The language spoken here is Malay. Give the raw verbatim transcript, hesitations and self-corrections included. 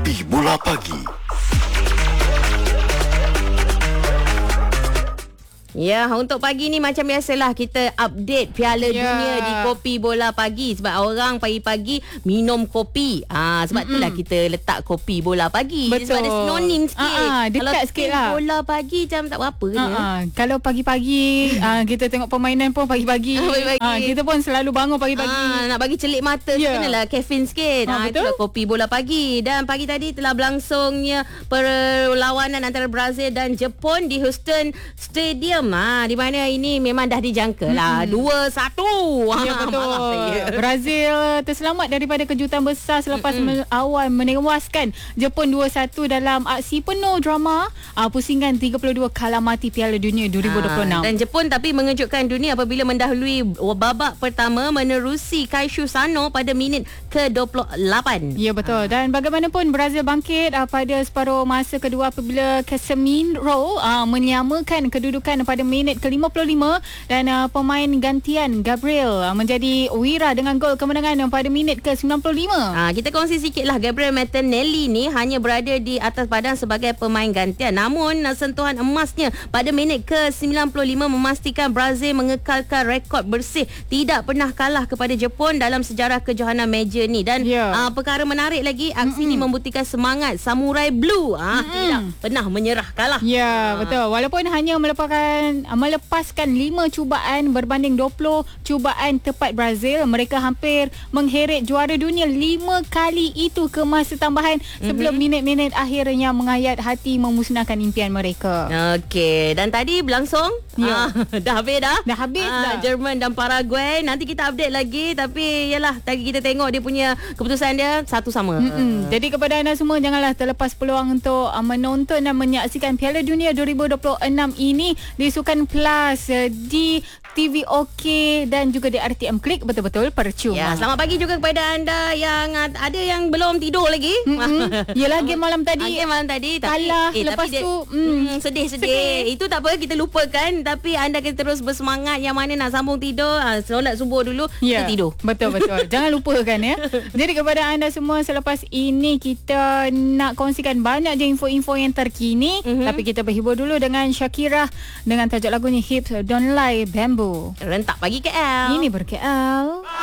Kopi Bola Pagi. Ya, untuk pagi ni macam biasalah kita update Piala Ya. Dunia di Kopi Bola Pagi. Sebab orang pagi-pagi minum kopi. Ah, sebab Mm-mm. itulah kita letak Kopi Bola Pagi. Betul. Sebab ada sinonim sikit. Ah, ah, dekat Kalau sikit teh lah. bola pagi macam tak berapa je. Uh-uh. Kalau pagi-pagi uh, kita tengok permainan pun pagi-pagi. Pagi-pagi. Uh, kita pun selalu bangun pagi-pagi. Ah, nak bagi celik mata Ya. yeah. kenalah caffeine sikit. Ah, Ah, betul. itulah Kopi Bola Pagi. Dan pagi tadi telah berlangsungnya perlawanan antara Brazil dan Jepun di Houston Stadium. Ah, di mana ini memang dah dijangka lah. dua satu. Ya, betul. Brazil terselamat daripada kejutan besar selepas me- awal menewaskan Jepun dua satu dalam aksi penuh drama uh, pusingan tiga puluh dua kala mati Piala Dunia dua ribu dua puluh enam. Ah, dan Jepun tapi mengejutkan dunia apabila mendahului babak pertama menerusi Kaishu Sano pada minit ke dua puluh lapan. Ya, betul. Dan bagaimanapun Brazil bangkit uh, pada separuh masa kedua apabila Casemiro uh, menyamakan kedudukan pada minit ke lima puluh lima dan uh, pemain gantian Gabriel uh, menjadi wira dengan gol kemenangan pada minit ke sembilan puluh lima. Ha, kita kongsi sikit lah. Gabriel Martinelli ni hanya berada di atas padang sebagai pemain gantian. Namun sentuhan emasnya pada minit ke sembilan puluh lima memastikan Brazil mengekalkan rekod bersih tidak pernah kalah kepada Jepun dalam sejarah kejohanan meja ni. Dan Ya. uh, perkara menarik lagi, aksi Mm-mm. ni membuktikan semangat Samurai Blue. Ah, tidak pernah menyerah kalah. Ya, betul. Walaupun hanya melepaskan melepaskan lima cubaan berbanding dua puluh cubaan tepat Brazil, mereka hampir mengheret juara dunia lima kali itu ke masa tambahan sebelum mm-hmm. minit-minit akhirnya mengayat hati memusnahkan impian mereka. Okey, dan tadi berlangsung Ya. ah, dah habis dah. Dah habis dah. Jerman dan Paraguay. Nanti kita update lagi, tapi yalah, tadi kita tengok dia punya keputusan dia satu sama. Mm-mm. Jadi kepada anda semua, janganlah terlepas peluang untuk uh, menonton dan menyaksikan Piala Dunia dua ribu dua puluh enam ini di Sukan Plus, uh, di T V OK dan juga di R T M Klik. Betul-betul percuma. Ya, selamat pagi juga kepada anda yang uh, ada yang belum tidur lagi. Mm-mm. Yelah, game malam tadi Okay, malam tadi tapi, kalah. eh, Lepas tapi dia, tu, mm, mm, sedih-sedih. Itu tak apa, kita lupakan. Tapi anda kena terus bersemangat. Yang mana nak sambung tidur, uh, solat subuh dulu, Ya, kita tidur. betul-betul. Jangan lupakan ya. Jadi kepada anda semua, selepas ini kita nak kongsikan banyak je info-info yang terkini. Mhm. Tapi kita berhibur dulu dengan Shakira dengan tajuk lagunya Hips Don't Lie Bamboo. Rentak pagi K L. Ini ber-K L.